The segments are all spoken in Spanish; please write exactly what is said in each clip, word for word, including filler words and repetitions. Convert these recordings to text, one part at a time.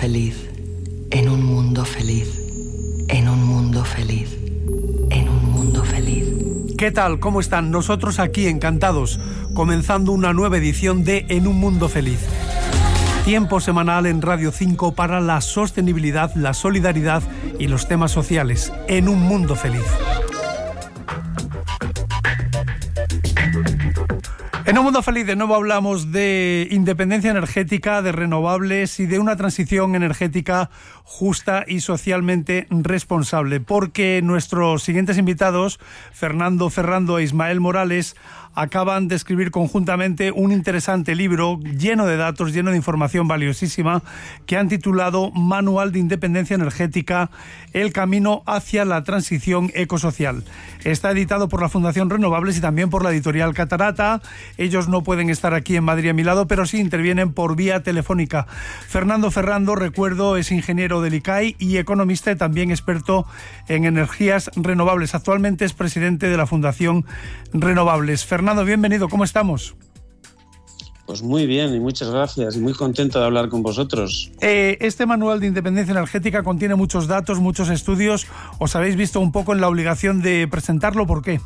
feliz, en un mundo feliz, en un mundo feliz, en un mundo feliz. ¿Qué tal? ¿Cómo están? Nosotros aquí encantados, comenzando una nueva edición de En un mundo feliz. Tiempo semanal en Radio cinco para la sostenibilidad, la solidaridad y los temas sociales. En un mundo feliz. En un mundo feliz de nuevo hablamos de independencia energética, de renovables y de una transición energética justa y socialmente responsable, porque nuestros siguientes invitados, Fernando Ferrando e Ismael Morales, acaban de escribir conjuntamente un interesante libro lleno de datos, lleno de información valiosísima, que han titulado Manual de Independencia Energética, el camino hacia la transición ecosocial. Está editado por la Fundación Renovables y también por la editorial Catarata. Ellos no pueden estar aquí en Madrid a mi lado, pero sí intervienen por vía telefónica. Fernando Ferrando, recuerdo, es ingeniero del I C A I y economista y también experto en energías renovables. Actualmente es presidente de la Fundación Renovables. Fernando, bienvenido, ¿cómo estamos? Pues muy bien y muchas gracias y muy contento de hablar con vosotros. Eh, este manual de independencia energética contiene muchos datos, muchos estudios. ¿Os habéis visto un poco en la obligación de presentarlo? ¿Por qué?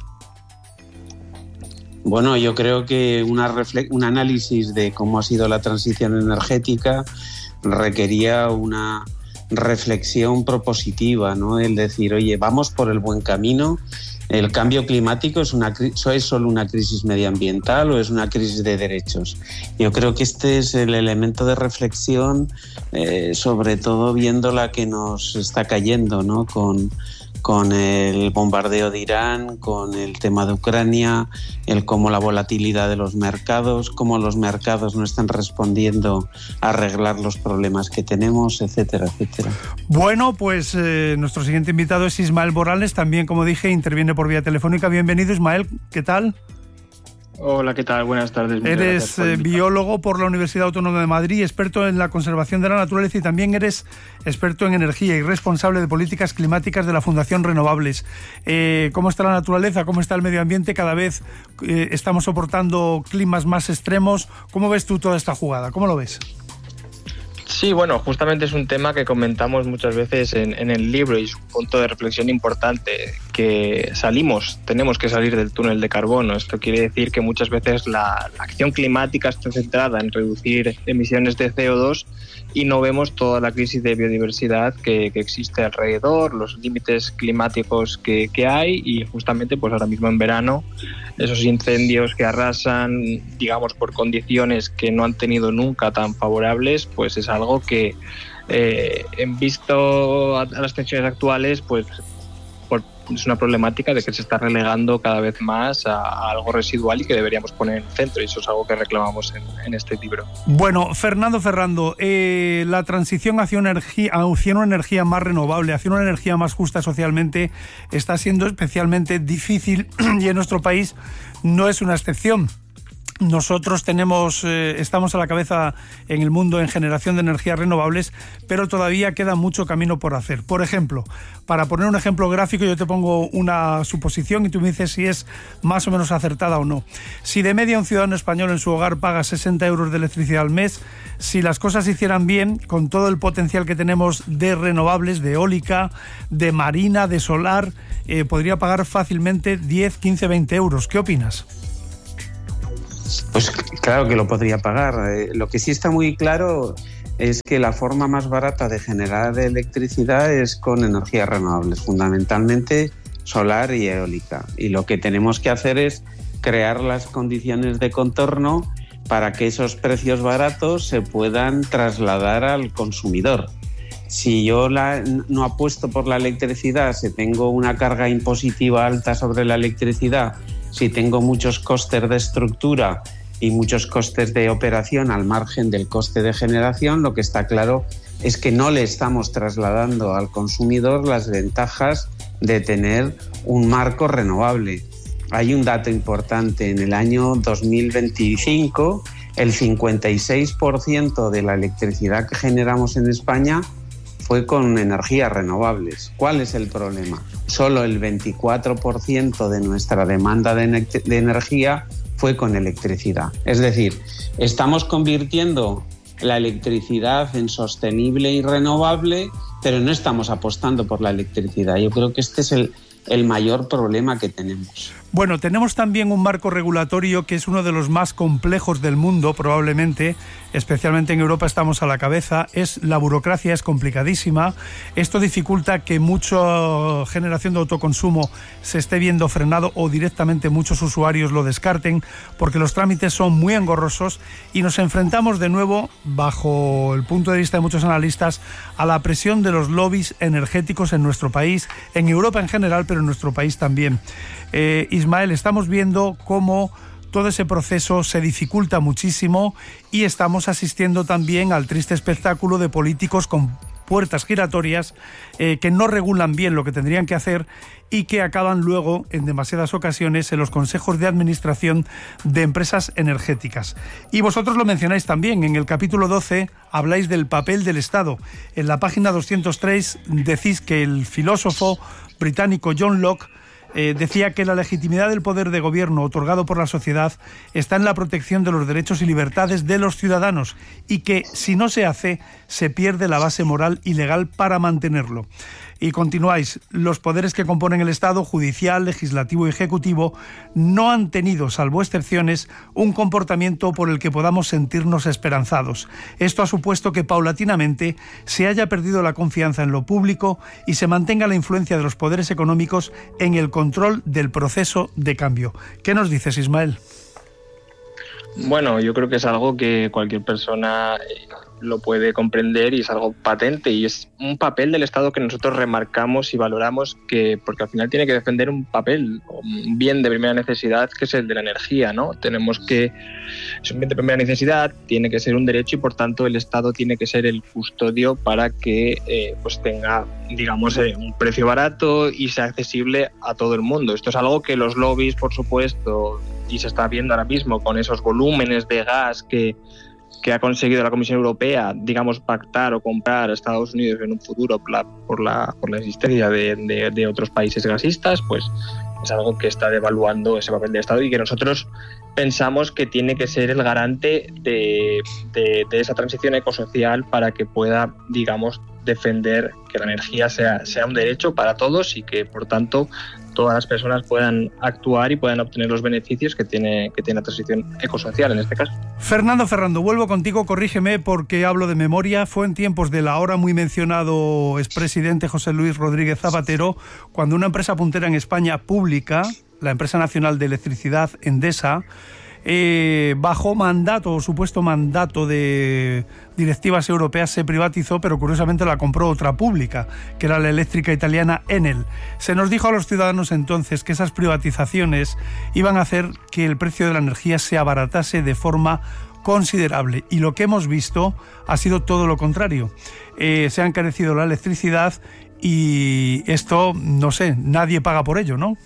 Bueno, yo creo que una refle- un análisis de cómo ha sido la transición energética requería una reflexión propositiva, ¿no? El decir, oye, vamos por el buen camino. ¿El cambio climático es, una, es solo una crisis medioambiental o es una crisis de derechos? Yo creo que este es el elemento de reflexión, eh, sobre todo viendo la que nos está cayendo, ¿no? Con, con el bombardeo de Irán, con el tema de Ucrania, el cómo la volatilidad de los mercados, cómo los mercados no están respondiendo a arreglar los problemas que tenemos, etcétera, etcétera. Bueno, pues eh, nuestro siguiente invitado es Ismael Morales, también, como dije, interviene por vía telefónica. Bienvenido, Ismael, ¿qué tal? Hola, ¿qué tal? Buenas tardes. Eres eh, biólogo por la Universidad Autónoma de Madrid, experto en la conservación de la naturaleza y también eres experto en energía y responsable de políticas climáticas de la Fundación Renovables. Eh, ¿Cómo está la naturaleza? ¿Cómo está el medio ambiente? Cada vez eh, estamos soportando climas más extremos. ¿Cómo ves tú toda esta jugada? ¿Cómo lo ves? Sí, bueno, justamente es un tema que comentamos muchas veces en, en el libro y es un punto de reflexión importante, que salimos, tenemos que salir del túnel de carbono. Esto quiere decir que muchas veces la, la acción climática está centrada en reducir emisiones de C O dos y no vemos toda la crisis de biodiversidad que, que existe alrededor, los límites climáticos que, que hay y justamente pues ahora mismo en verano esos incendios que arrasan, digamos, por condiciones que no han tenido nunca tan favorables, pues es algo que, eh, en visto a, a las tensiones actuales, pues por, es una problemática de que se está relegando cada vez más a, a algo residual y que deberíamos poner en el centro, y eso es algo que reclamamos en, en este libro. Bueno, Fernando Ferrando, eh, la transición hacia una, energía, hacia una energía más renovable, hacia una energía más justa socialmente, está siendo especialmente difícil y en nuestro país no es una excepción. Nosotros tenemos, eh, estamos a la cabeza en el mundo en generación de energías renovables, pero todavía queda mucho camino por hacer. Por ejemplo, para poner un ejemplo gráfico, yo te pongo una suposición y tú me dices si es más o menos acertada o no. Si de media un ciudadano español en su hogar paga sesenta euros de electricidad al mes, si las cosas se hicieran bien, con todo el potencial que tenemos de renovables, de eólica, de marina, de solar, eh, podría pagar fácilmente diez, quince, veinte euros. ¿Qué opinas? Pues claro que lo podría pagar. Eh, lo que sí está muy claro es que la forma más barata de generar electricidad es con energías renovables, fundamentalmente solar y eólica. Y lo que tenemos que hacer es crear las condiciones de contorno para que esos precios baratos se puedan trasladar al consumidor. Si yo la, no apuesto por la electricidad, si tengo una carga impositiva alta sobre la electricidad, si tengo muchos costes de estructura y muchos costes de operación al margen del coste de generación, lo que está claro es que no le estamos trasladando al consumidor las ventajas de tener un marco renovable. Hay un dato importante: en el año dos mil veinticinco el cincuenta y seis por ciento de la electricidad que generamos en España fue con energías renovables. ¿Cuál es el problema? Solo el veinticuatro por ciento de nuestra demanda de, ne- de energía fue con electricidad. Es decir, estamos convirtiendo la electricidad en sostenible y renovable, pero no estamos apostando por la electricidad. Yo creo que este es el, el mayor problema que tenemos. Bueno, tenemos también un marco regulatorio que es uno de los más complejos del mundo, probablemente, especialmente en Europa estamos a la cabeza. Es la burocracia, es complicadísima. Esto dificulta que mucha generación de autoconsumo se esté viendo frenado o directamente muchos usuarios lo descarten, porque los trámites son muy engorrosos y nos enfrentamos de nuevo, bajo el punto de vista de muchos analistas, a la presión de los lobbies energéticos en nuestro país, en Europa en general, pero en nuestro país también. Eh, Ismael, estamos viendo cómo todo ese proceso se dificulta muchísimo y estamos asistiendo también al triste espectáculo de políticos con puertas giratorias eh, que no regulan bien lo que tendrían que hacer y que acaban luego, en demasiadas ocasiones, en los consejos de administración de empresas energéticas. Y vosotros lo mencionáis también, en el capítulo doce habláis del papel del Estado. En la página doscientos tres decís que el filósofo británico John Locke Eh, decía que la legitimidad del poder de gobierno otorgado por la sociedad está en la protección de los derechos y libertades de los ciudadanos y que si no se hace, se pierde la base moral y legal para mantenerlo. Y continuáis, los poderes que componen el Estado, judicial, legislativo y ejecutivo, no han tenido, salvo excepciones, un comportamiento por el que podamos sentirnos esperanzados. Esto ha supuesto que paulatinamente se haya perdido la confianza en lo público y se mantenga la influencia de los poderes económicos en el control del proceso de cambio. ¿Qué nos dices, Ismael? Bueno, yo creo que es algo que cualquier persona lo puede comprender y es algo patente y es un papel del Estado que nosotros remarcamos y valoramos, que porque al final tiene que defender un papel, un bien de primera necesidad, que es el de la energía, ¿no? Tenemos que, es un bien de primera necesidad, tiene que ser un derecho y por tanto el Estado tiene que ser el custodio para que eh, pues tenga, digamos, eh, un precio barato y sea accesible a todo el mundo. Esto es algo que los lobbies, por supuesto, y se está viendo ahora mismo con esos volúmenes de gas que que ha conseguido la Comisión Europea, digamos, pactar o comprar a Estados Unidos en un futuro por la, por la, por la existencia de, de, de otros países gasistas, pues es algo que está devaluando ese papel del Estado y que nosotros pensamos que tiene que ser el garante de, de, de esa transición ecosocial para que pueda, digamos, defender que la energía sea, sea un derecho para todos y que, por tanto, todas las personas puedan actuar y puedan obtener los beneficios que tiene, que tiene la transición ecosocial en este caso. Fernando Ferrando, vuelvo contigo, corrígeme porque hablo de memoria. Fue en tiempos del ahora muy mencionado expresidente José Luis Rodríguez Zapatero, cuando una empresa puntera en España pública, la Empresa Nacional de Electricidad, Endesa, eh, bajo mandato o supuesto mandato de directivas europeas se privatizó, pero curiosamente la compró otra pública, que era la eléctrica italiana Enel. Se nos dijo a los ciudadanos entonces que esas privatizaciones iban a hacer que el precio de la energía se abaratase de forma considerable, y lo que hemos visto ha sido todo lo contrario. Eh, se ha encarecido la electricidad y esto, no sé, nadie paga por ello, ¿no?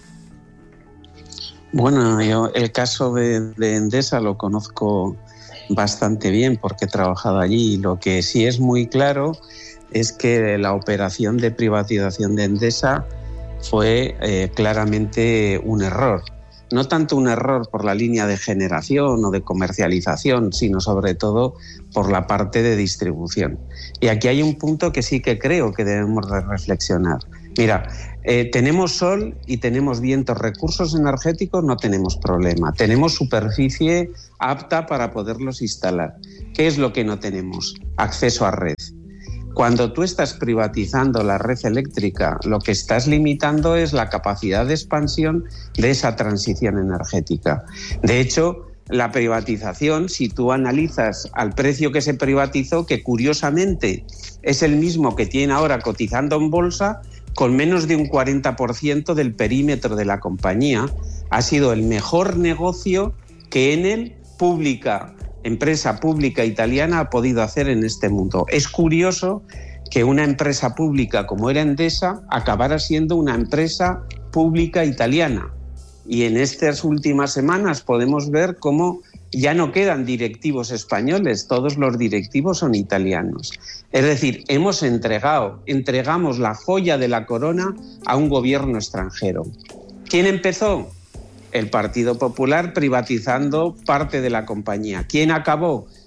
Bueno, yo el caso de, de Endesa lo conozco bastante bien porque he trabajado allí. Lo que sí es muy claro es que la operación de privatización de Endesa fue eh, claramente un error. No tanto un error por la línea de generación o de comercialización, sino sobre todo por la parte de distribución. Y aquí hay un punto que sí que creo que debemos de reflexionar. Mira, eh, tenemos sol y tenemos vientos, recursos energéticos no tenemos problema. Tenemos superficie apta para poderlos instalar. ¿Qué es lo que no tenemos? Acceso a red. Cuando tú estás privatizando la red eléctrica, lo que estás limitando es la capacidad de expansión de esa transición energética. De hecho, la privatización, si tú analizas al precio que se privatizó, que curiosamente es el mismo que tiene ahora cotizando en bolsa, con menos de un cuarenta por ciento del perímetro de la compañía, ha sido el mejor negocio que Enel, pública, empresa pública italiana, ha podido hacer en este mundo. Es curioso que una empresa pública como era Endesa acabara siendo una empresa pública italiana. Y en estas últimas semanas podemos ver cómo ya no quedan directivos españoles, todos los directivos son italianos. Es decir, hemos entregado, entregamos la joya de la corona a un gobierno extranjero. ¿Quién empezó? El Partido Popular privatizando parte de la compañía. ¿Quién acabó?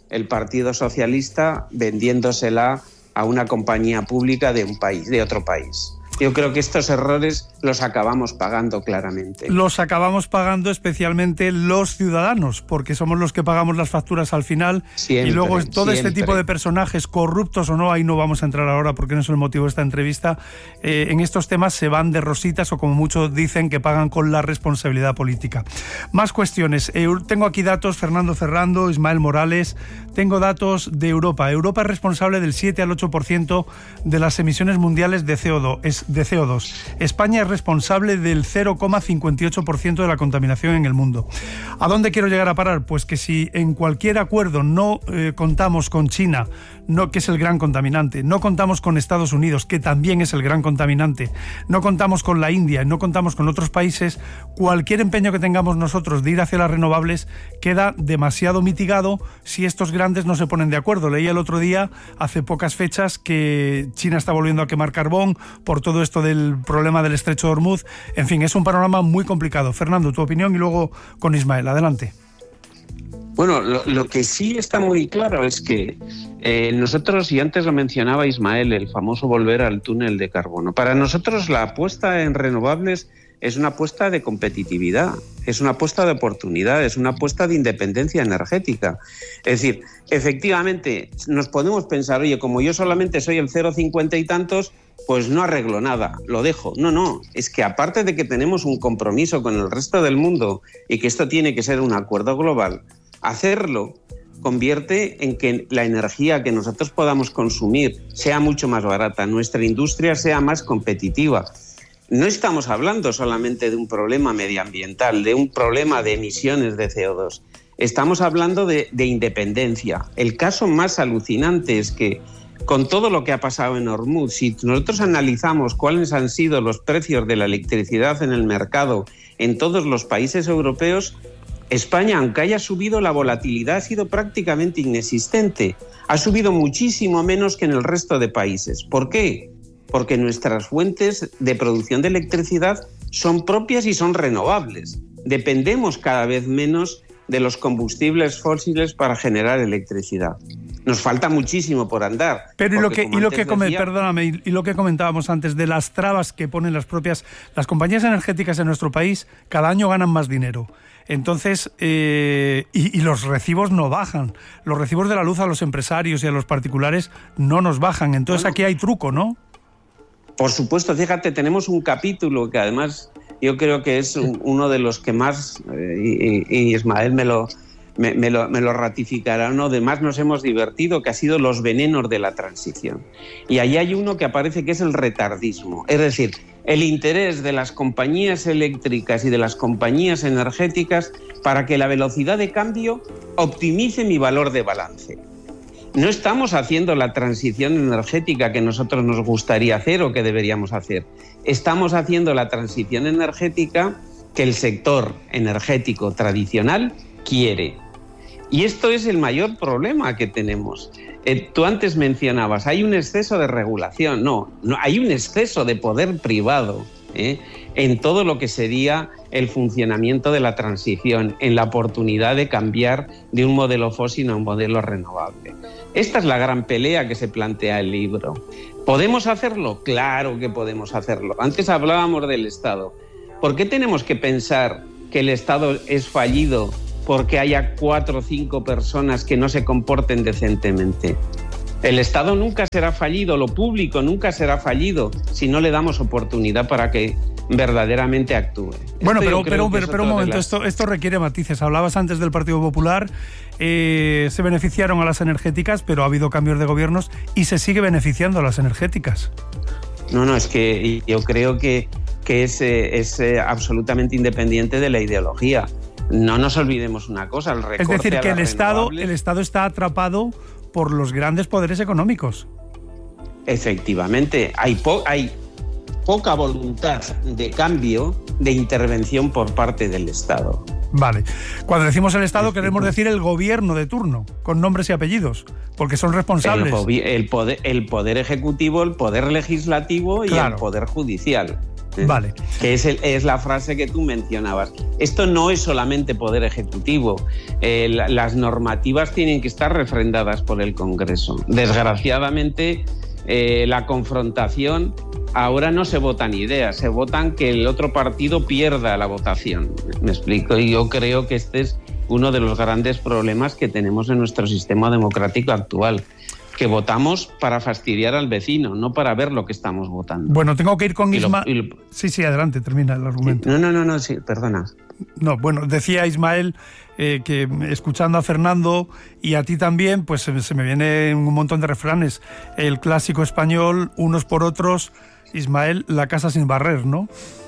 el Partido Socialista vendiéndosela a una compañía pública de un país, de otro país. Yo creo que estos errores los acabamos pagando claramente. Los acabamos pagando especialmente los ciudadanos, porque somos los que pagamos las facturas al final. Siempre, y luego todo siempre. este tipo de personajes, corruptos o no, ahí no vamos a entrar ahora porque no es el motivo de esta entrevista, eh, en estos temas se van de rositas o como muchos dicen que pagan con la responsabilidad política. Más cuestiones. Eh, tengo aquí datos, Fernando Ferrando, Ismael Morales, tengo datos de Europa. Europa es responsable del siete al ocho por ciento de las emisiones mundiales de C O dos. Es de C O dos. España es responsable del cero coma cincuenta y ocho por ciento de la contaminación en el mundo. ¿A dónde quiero llegar a parar? Pues que si en cualquier acuerdo no eh, contamos con China, no, que es el gran contaminante, no contamos con Estados Unidos, que también es el gran contaminante, no contamos con la India, no contamos con otros países, cualquier empeño que tengamos nosotros de ir hacia las renovables queda demasiado mitigado si estos grandes no se ponen de acuerdo. Leí el otro día, hace pocas fechas, que China está volviendo a quemar carbón por todo esto del problema del estrecho de Hormuz. En fin, es un panorama muy complicado. Fernando, tu opinión y luego con Ismael. Adelante. Bueno, lo, lo que sí está muy claro es que eh, nosotros, y antes lo mencionaba Ismael, el famoso volver al túnel de carbono, para nosotros la apuesta en renovables es una apuesta de competitividad, es una apuesta de oportunidad, es una apuesta de independencia energética. Es decir, efectivamente, nos podemos pensar, oye, como yo solamente soy el cero coma cincuenta y tantos, pues no arreglo nada, lo dejo. No, no, es que aparte de que tenemos un compromiso con el resto del mundo y que esto tiene que ser un acuerdo global, hacerlo convierte en que la energía que nosotros podamos consumir sea mucho más barata, nuestra industria sea más competitiva. No estamos hablando solamente de un problema medioambiental, de un problema de emisiones de C O dos. Estamos hablando de, de independencia. El caso más alucinante es que con todo lo que ha pasado en Hormuz, si nosotros analizamos cuáles han sido los precios de la electricidad en el mercado en todos los países europeos, España, aunque haya subido, la volatilidad ha sido prácticamente inexistente. Ha subido muchísimo menos que en el resto de países. ¿Por qué? Porque nuestras fuentes de producción de electricidad son propias y son renovables. Dependemos cada vez menos de los combustibles fósiles para generar electricidad. Nos falta muchísimo por andar. Pero y lo que, y lo que decía, perdóname, y, y lo que comentábamos antes de las trabas que ponen las propias las compañías energéticas en nuestro país, cada año ganan más dinero. Entonces, eh, y, y los recibos no bajan. Los recibos de la luz a los empresarios y a los particulares no nos bajan. Entonces bueno, aquí hay truco, ¿no? Por supuesto, fíjate, tenemos un capítulo que además yo creo que es un, uno de los que más, eh, y, y Ismael me lo, me, me, lo, me lo ratificará, uno de más nos hemos divertido, que ha sido los venenos de la transición. Y ahí hay uno que aparece que es el retardismo, es decir, el interés de las compañías eléctricas y de las compañías energéticas para que la velocidad de cambio optimice mi valor de balance. No estamos haciendo la transición energética que nosotros nos gustaría hacer o que deberíamos hacer. Estamos haciendo la transición energética que el sector energético tradicional quiere. Y esto es el mayor problema que tenemos. Eh, tú antes mencionabas, hay un exceso de regulación. No, no hay un exceso de poder privado ¿eh? en todo lo que sería el funcionamiento de la transición, en la oportunidad de cambiar de un modelo fósil a un modelo renovable. Esta es la gran pelea que se plantea el libro. ¿Podemos hacerlo? Claro que podemos hacerlo. Antes hablábamos del Estado. ¿Por qué tenemos que pensar que el Estado es fallido porque haya cuatro o cinco personas que no se comporten decentemente? El Estado nunca será fallido, lo público nunca será fallido si no le damos oportunidad para que verdaderamente actúe. Bueno, pero, pero, pero, pero un momento, las... esto, esto requiere matices. Hablabas antes del Partido Popular, eh, se beneficiaron a las energéticas, pero ha habido cambios de gobiernos y se sigue beneficiando a las energéticas. No, no, es que yo creo que, que es, es absolutamente independiente de la ideología. No nos olvidemos una cosa, el recorte Es decir, que a el las Estado, renovables... el Estado está atrapado por los grandes poderes económicos. Efectivamente, hay, po- hay poca voluntad de cambio, de intervención por parte del Estado. Vale. Cuando decimos el Estado, queremos decir el gobierno de turno, con nombres y apellidos, porque son responsables. El, gobi- el, poder, el poder ejecutivo, el poder legislativo y claro. el poder judicial. ¿eh? Vale. Que es, el, es la frase que tú mencionabas. Esto no es solamente poder ejecutivo. Eh, la, las normativas tienen que estar refrendadas por el Congreso. Desgraciadamente, eh, la confrontación, ahora no se votan ideas, se votan que el otro partido pierda la votación. ¿Me explico? Y yo creo que este es uno de los grandes problemas que tenemos en nuestro sistema democrático actual, que votamos para fastidiar al vecino, no para ver lo que estamos votando. Bueno, tengo que ir con Ismael. Y lo, y lo... Sí, sí, adelante, termina el argumento. No, no, no, no, sí, perdona. No, bueno, decía Ismael eh, que escuchando a Fernando y a ti también, pues se, se me vienen un montón de refranes. El clásico español, unos por otros, Ismael, la casa sin barrer, ¿no?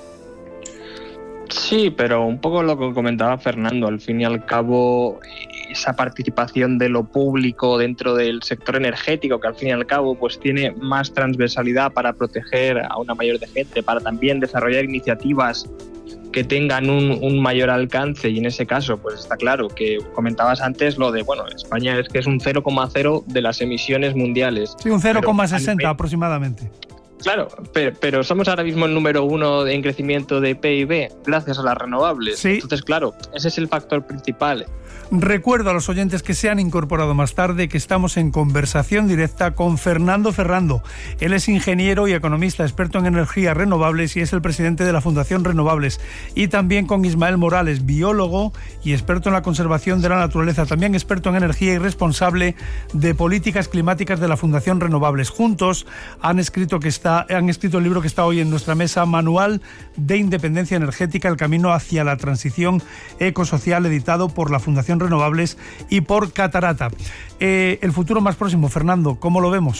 Sí, pero un poco lo que comentaba Fernando, al fin y al cabo esa participación de lo público dentro del sector energético, que al fin y al cabo pues tiene más transversalidad para proteger a una mayor de gente, para también desarrollar iniciativas que tengan un, un mayor alcance, y en ese caso pues está claro que comentabas antes lo de, bueno, España es que es un cero coma cero de las emisiones mundiales. Sí, un cero coma sesenta aproximadamente. Claro, pero, pero somos ahora mismo el número uno en crecimiento de P I B gracias a las renovables. Sí. Entonces, claro, ese es el factor principal. Recuerdo a los oyentes que se han incorporado más tarde que estamos en conversación directa con Fernando Ferrando. Él es ingeniero y economista, experto en energías renovables y es el presidente de la Fundación Renovables. Y también con Ismael Morales, biólogo y experto en la conservación de la naturaleza, también experto en energía y responsable de políticas climáticas de la Fundación Renovables. Juntos han escrito, que está, han escrito el libro que está hoy en nuestra mesa, Manual de Independencia Energética, el camino hacia la transición ecosocial, editado por la Fundación Renovables y por Catarata. Eh, el futuro más próximo, Fernando, ¿cómo lo vemos?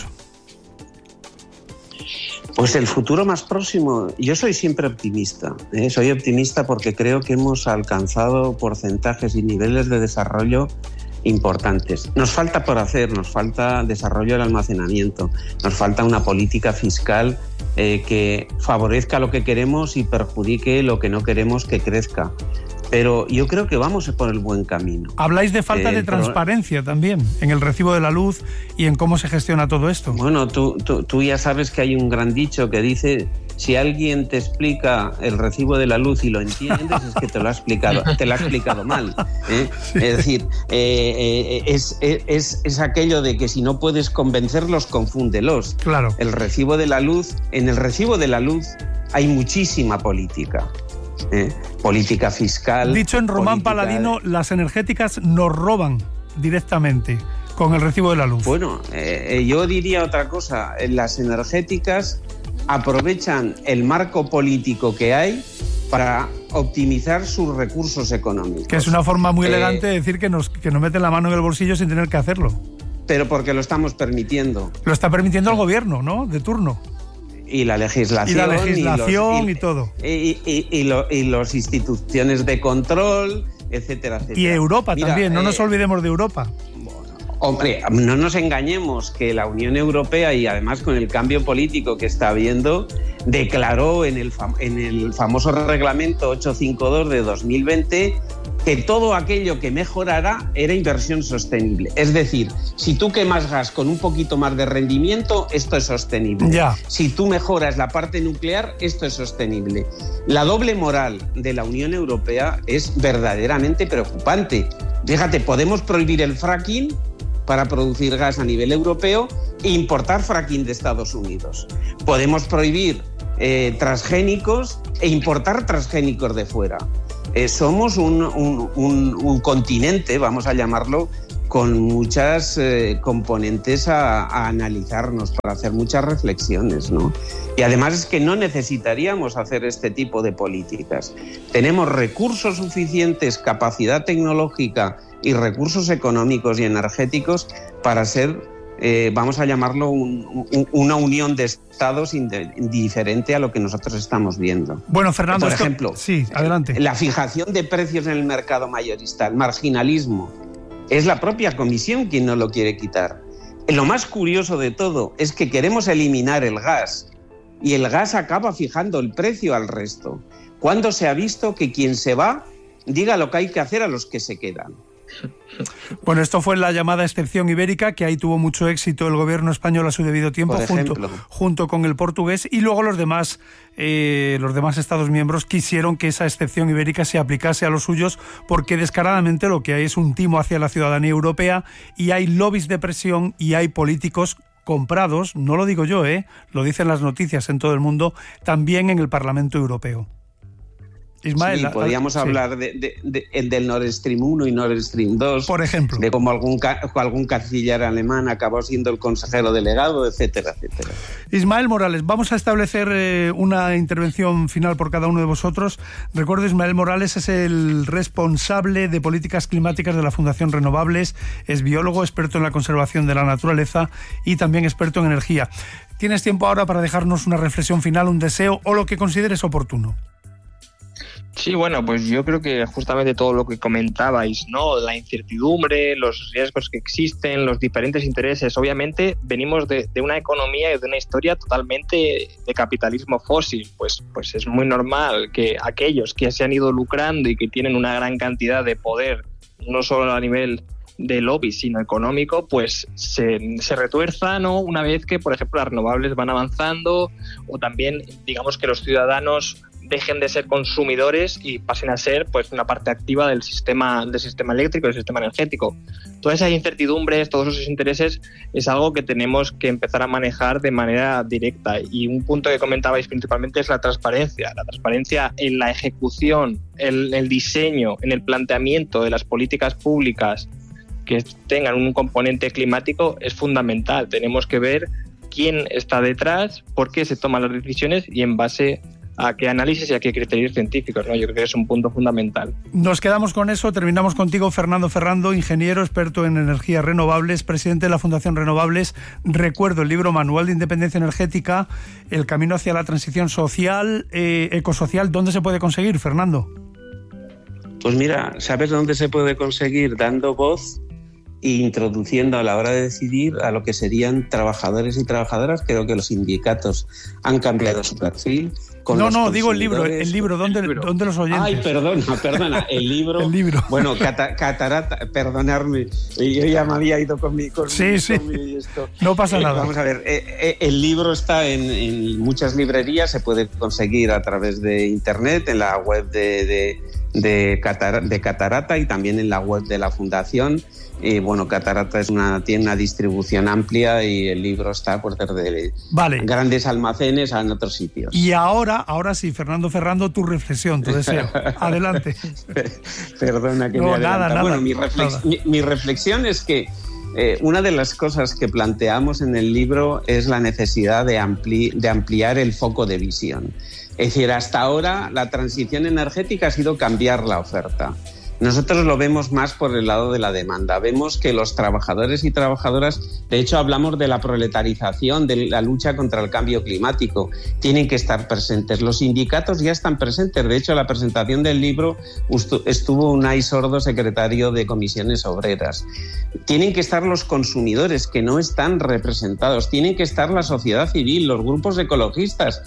Pues el futuro más próximo, yo soy siempre optimista, ¿eh? Soy optimista porque creo que hemos alcanzado porcentajes y niveles de desarrollo importantes. Nos falta por hacer, nos falta desarrollo del almacenamiento, nos falta una política fiscal eh, que favorezca lo que queremos y perjudique lo que no queremos que crezca. Pero yo creo que vamos por el buen camino. Habláis de falta eh, de transparencia pero... también en el recibo de la luz y en cómo se gestiona todo esto. Bueno, tú, tú, tú ya sabes que hay un gran dicho que dice: si alguien te explica el recibo de la luz y lo entiendes, es que te lo ha explicado, te lo ha explicado mal. ¿eh? Sí. Es decir, eh, eh, es, es, es aquello de que si no puedes convencerlos, confúndelos. Claro. El recibo de la luz, en el recibo de la luz hay muchísima política. ¿Eh? Política fiscal. Dicho en Román política... Paladino, las energéticas nos roban directamente con el recibo de la luz. Bueno, eh, yo diría otra cosa. Las energéticas aprovechan el marco político que hay para optimizar sus recursos económicos. Que es una forma muy elegante eh, de decir que nos, que nos meten la mano en el bolsillo sin tener que hacerlo. Pero porque lo estamos permitiendo. Lo está permitiendo el gobierno, ¿no? De turno. Y la legislación. Y la legislación y, los, y, y todo. Y, y, y, lo, y las instituciones de control, etcétera, etcétera. Y Europa Mira, también, no eh, nos olvidemos de Europa. Bueno, hombre, no nos engañemos que la Unión Europea, y además con el cambio político que está habiendo, declaró en el, fam- en el famoso reglamento ochocientos cincuenta y dos de dos mil veinte que todo aquello que mejorara era inversión sostenible. Es decir, si tú quemas gas con un poquito más de rendimiento, esto es sostenible. Ya. Si tú mejoras la parte nuclear, esto es sostenible. La doble moral de la Unión Europea es verdaderamente preocupante. Fíjate, podemos prohibir el fracking para producir gas a nivel europeo e importar fracking de Estados Unidos. Podemos prohibir eh, transgénicos e importar transgénicos de fuera. Eh, somos un, un, un, un continente, vamos a llamarlo, con muchas eh, componentes a, a analizarnos, para hacer muchas reflexiones, ¿no? Y además es que no necesitaríamos hacer este tipo de políticas. Tenemos recursos suficientes, capacidad tecnológica y recursos económicos y energéticos para ser, eh, vamos a llamarlo, un, un, una unión de estados indiferente a lo que nosotros estamos viendo. Bueno, Fernando, por esto... ejemplo, sí, adelante. La fijación de precios en el mercado mayorista, el marginalismo, es la propia Comisión quien no lo quiere quitar. Lo más curioso de todo es que queremos eliminar el gas y el gas acaba fijando el precio al resto. ¿Cuándo se ha visto que quien se va diga lo que hay que hacer a los que se quedan? Bueno, esto fue la llamada excepción ibérica, que ahí tuvo mucho éxito el gobierno español a su debido tiempo, junto, junto con el portugués, y luego los demás, eh, los demás Estados miembros quisieron que esa excepción ibérica se aplicase a los suyos, porque descaradamente lo que hay es un timo hacia la ciudadanía europea, y hay lobbies de presión y hay políticos comprados, no lo digo yo, eh, lo dicen las noticias en todo el mundo, también en el Parlamento Europeo. Ismael, sí, podríamos sí. hablar de, de, de, del Nord Stream uno y Nord Stream dos, por ejemplo, de cómo algún, algún canciller alemán acabó siendo el consejero delegado, etcétera, etcétera. Ismael Morales, vamos a establecer eh, una intervención final por cada uno de vosotros. Recuerdo, Ismael Morales es el responsable de políticas climáticas de la Fundación Renovables, es biólogo, experto en la conservación de la naturaleza y también experto en energía. Tienes tiempo ahora para dejarnos una reflexión final, un deseo o lo que consideres oportuno. Sí, bueno, pues yo creo que justamente todo lo que comentabais, ¿no? La incertidumbre, los riesgos que existen, los diferentes intereses. Obviamente venimos de, de una economía y de una historia totalmente de capitalismo fósil. Pues, pues es muy normal que aquellos que se han ido lucrando y que tienen una gran cantidad de poder, no solo a nivel de lobby, sino económico, pues se, se retuerzan, ¿no? Una vez que, por ejemplo, las renovables van avanzando, o también, digamos, que los ciudadanos dejen de ser consumidores y pasen a ser, pues, una parte activa del sistema del sistema eléctrico, del sistema energético. Todas esas incertidumbres, todos esos intereses es algo que tenemos que empezar a manejar de manera directa. Y un punto que comentabais principalmente es la transparencia. La transparencia en la ejecución, en el diseño, en el planteamiento de las políticas públicas que tengan un componente climático es fundamental. Tenemos que ver quién está detrás, por qué se toman las decisiones y en base a qué análisis y a qué criterios científicos, ¿no? Yo creo que es un punto fundamental. Nos quedamos con eso, terminamos contigo, Fernando Ferrando, ingeniero, experto en energías renovables, presidente de la Fundación Renovables. Recuerdo el libro Manual de Independencia Energética, El camino hacia la transición social, eh, ecosocial. ¿Dónde se puede conseguir, Fernando? Pues mira, ¿sabes dónde se puede conseguir? Dando voz e introduciendo a la hora de decidir a lo que serían trabajadores y trabajadoras. Creo que los sindicatos han cambiado su perfil. Con no, no, digo el libro, el libro, ¿dónde, el libro. ¿dónde los oyentes? Ay, perdona, perdona, el libro. el libro. Bueno, cata, catarata, perdonarme, yo ya me había ido con mi... Con sí, mi, sí, con mi esto. No pasa eh, nada. Vamos a ver, eh, eh, el libro está en, en muchas librerías, se puede conseguir a través de internet, en la web de, de, de, Catar, de Catarata y también en la web de la Fundación. Y bueno, Catarata es una, tiene una distribución amplia y el libro está por desde vale. grandes almacenes en otros sitios. Y ahora, ahora sí, Fernando Ferrando, tu reflexión, tu deseo. Adelante. Perdona que no, me adelanta. Nada, nada, bueno, mi, reflex, nada. Mi, mi reflexión es que eh, una de las cosas que planteamos en el libro es la necesidad de, ampli, de ampliar el foco de visión. Es decir, hasta ahora la transición energética ha sido cambiar la oferta. Nosotros lo vemos más por el lado de la demanda. Vemos que los trabajadores y trabajadoras, de hecho hablamos de la proletarización, de la lucha contra el cambio climático, tienen que estar presentes. Los sindicatos ya están presentes. De hecho, en la presentación del libro estuvo Unai Sordo, secretario de Comisiones Obreras. Tienen que estar los consumidores, que no están representados. Tienen que estar la sociedad civil, los grupos ecologistas.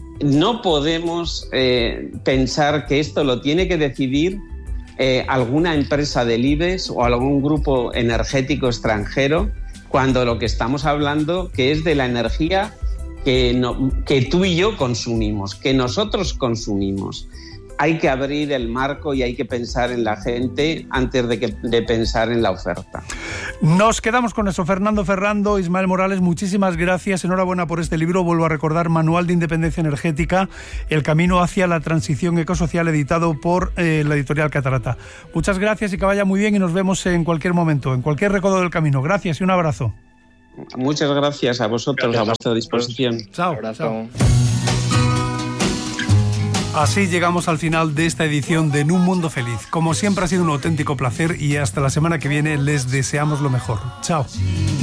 No podemos eh, pensar que esto lo tiene que decidir Eh, alguna empresa del IBEX o algún grupo energético extranjero, cuando lo que estamos hablando que es de la energía que, no, que tú y yo consumimos, que nosotros consumimos. Hay que abrir el marco y hay que pensar en la gente antes de, que, de pensar en la oferta. Nos quedamos con eso. Fernando Ferrando, Ismael Morales, muchísimas gracias. Enhorabuena por este libro. Vuelvo a recordar, Manual de Independencia Energética, El camino hacia la transición ecosocial, editado por eh, la editorial Catarata. Muchas gracias y que vaya muy bien y nos vemos en cualquier momento, en cualquier recodo del camino. Gracias y un abrazo. Muchas gracias a vosotros, gracias a vuestra disposición. Chao. Chao. Así llegamos al final de esta edición de En un Mundo Feliz. Como siempre ha sido un auténtico placer y hasta la semana que viene les deseamos lo mejor. Chao.